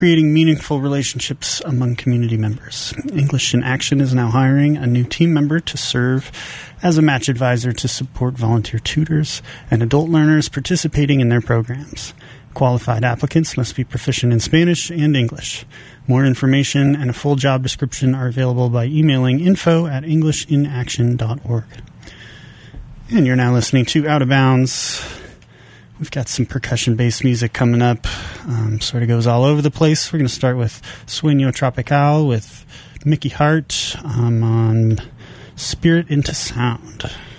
creating meaningful relationships among community members. English in Action is now hiring a new team member to serve as a match advisor to support volunteer tutors and adult learners participating in their programs. Qualified applicants must be proficient in Spanish and English. More information and a full job description are available by emailing info@englishinaction.org. And you're now listening to Out of Bounds. We've got some percussion-based music coming up. Sort of goes all over the place. We're going to start with Sueño Tropical with Mickey Hart on Spirit into Sound.